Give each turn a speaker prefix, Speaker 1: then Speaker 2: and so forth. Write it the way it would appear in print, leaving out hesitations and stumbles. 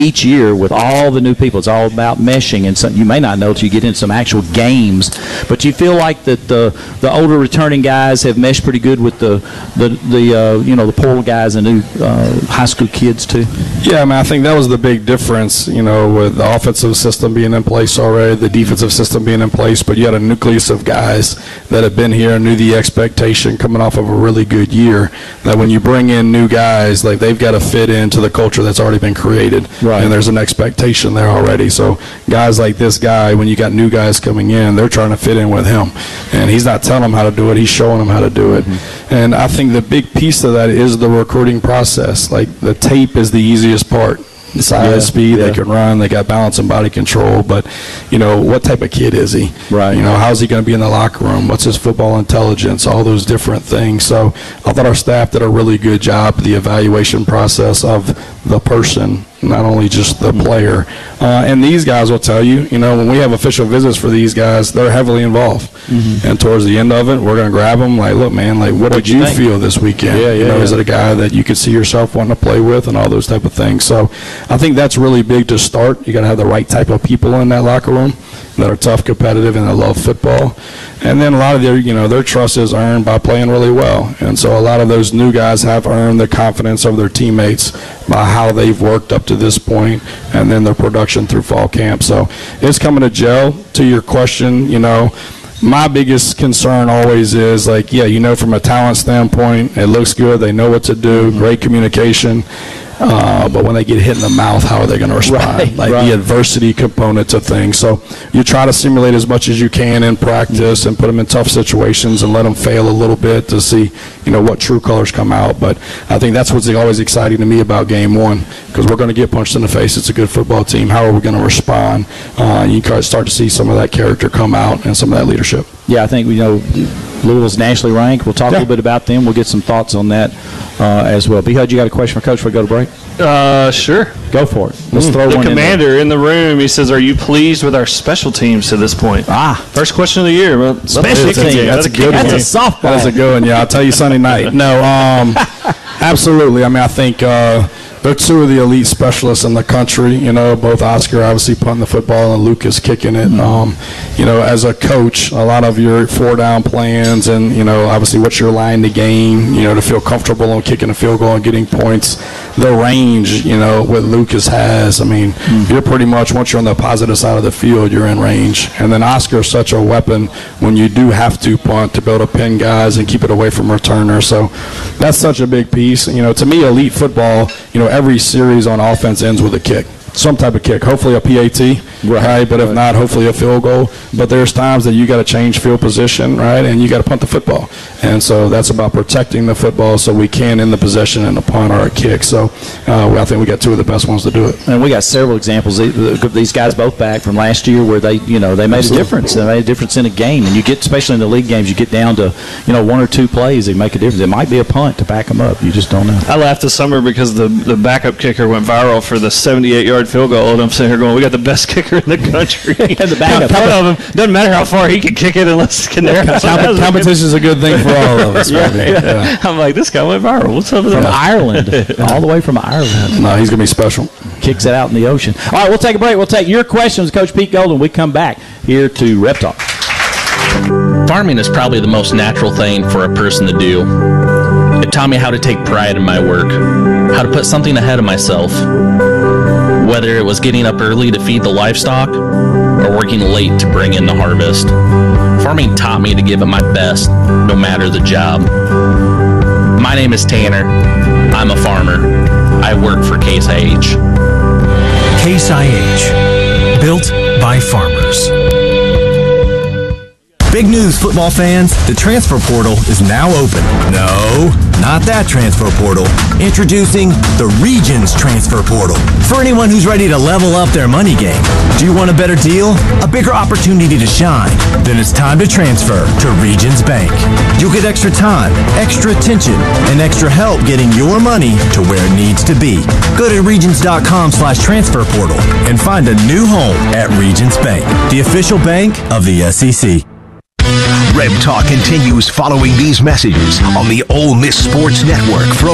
Speaker 1: each year with all the new people. It's all about meshing, and some, you may not know until you get into some actual games. But you feel like that the older returning guys have meshed pretty good with the portal guys and new high school kids too.
Speaker 2: Yeah, I mean, I think that was the big difference. With the offensive system being in place already, the defensive system being in place, but you had a nucleus of guys that have been here and knew the expectation coming off of a really good year. That when you bring in new guys, like they've got to fit into the culture that's already been created. Right. And there's an expectation there already. So guys like this guy, when you got new guys coming in, they're trying to fit in with him. And he's not telling them how to do it. He's showing them how to do it. Mm-hmm. And I think the big piece of that is the recruiting process. Like the tape is the easiest part. Size, speed, they can run, they got balance and body control, but what type of kid is he? Right. How's he going to be in the locker room? What's his football intelligence? All those different things. So I thought our staff did a really good job the evaluation process of the person, not only just the player. And these guys will tell you, when we have official visits for these guys, they're heavily involved. Mm-hmm. And towards the end of it, we're going to grab them like, look, man, like, what did you feel this weekend? Is it a guy that you could see yourself wanting to play with and all those type of things? So I think that's really big to start. You got to have the right type of people in that locker room that are tough, competitive, and that love football. And then a lot of their trust is earned by playing really well. And so a lot of those new guys have earned the confidence of their teammates by how they've worked up to this point and then their production through fall camp. So it's coming to gel. To your question, my biggest concern always is from a talent standpoint, it looks good. They know what to do, great communication. But when they get hit in the mouth, how are they going to respond? The adversity component to things. So you try to simulate as much as you can in practice and put them in tough situations and let them fail a little bit to see, what true colors come out. But I think that's what's always exciting to me about game one, because we're going to get punched in the face. It's a good football team. How are we going to respond? You can start to see some of that character come out and some of that leadership. Yeah, I think Louisville's nationally ranked. We'll talk a little bit about them. We'll get some thoughts on that as well. B-Hud, you got a question for Coach before we go to break?
Speaker 3: Sure.
Speaker 1: Go for it. Let's throw
Speaker 3: the
Speaker 1: one
Speaker 3: commander in the room. He says, "Are you pleased with our special teams to this point?" First question of the year. Well,
Speaker 1: special teams. That's a good one. That's a softball.
Speaker 2: That's a good one. Yeah, I'll tell you Sunday night. No, absolutely. I mean, I think they're two of the elite specialists in the country. Both Oscar obviously punting the football and Lucas kicking it. As a coach, a lot of your 4-down plans and obviously what's your line to gain. To feel comfortable on kicking a field goal and getting points. The range, what Lucas has. I mean, you're pretty much, once you're on the positive side of the field, you're in range. And then Oscar's such a weapon when you do have to punt to be able to pin guys and keep it away from returners. So that's such a big piece. To me, elite football, every series on offense ends with a kick. Some type of kick, hopefully a PAT, right? But if not, hopefully a field goal. But there's times that you got to change field position, right? And you got to punt the football. And so that's about protecting the football so we can end the possession in a punt or a kick. So I think we got two of the best ones to do it.
Speaker 1: And we got several examples. These guys both back from last year where they made a difference. They made a difference in a game. And you get, especially in the league games, you get down to one or two plays, they make a difference. It might be a punt to back them up. You just don't know.
Speaker 3: I laughed this summer because the backup kicker went viral for the 78-yard field goal, and I'm sitting here going, we got the best kicker in the country.
Speaker 1: And the backup.
Speaker 3: One of them doesn't matter how far he can kick it unless
Speaker 2: competition is a good thing for all of us.
Speaker 3: Yeah. I'm like, this guy went viral. What's up with
Speaker 1: that? From Ireland, all the way from Ireland.
Speaker 2: No, he's gonna be special.
Speaker 1: Kicks it out in the ocean. All right, we'll take a break. We'll take your questions, Coach Pete Golden. We come back here to Rep Talk.
Speaker 4: Farming is probably the most natural thing for a person to do. It taught me how to take pride in my work, how to put something ahead of myself. Whether it was getting up early to feed the livestock or working late to bring in the harvest. Farming taught me to give it my best, no matter the job. My name is Tanner. I'm a farmer. I work for Case IH.
Speaker 5: Case IH, built by farmers. Big news, football fans. The transfer portal is now open. No, not that transfer portal. Introducing the Regions Transfer Portal. For anyone who's ready to level up their money game. Do you want a better deal? A bigger opportunity to shine? Then it's time to transfer to Regions Bank. You'll get extra time, extra attention, and extra help getting your money to where it needs to be. Go to Regions.com/transfer portal and find a new home at Regions Bank, the official bank of the SEC.
Speaker 6: Rep Talk continues following these messages on the Ole Miss Sports Network.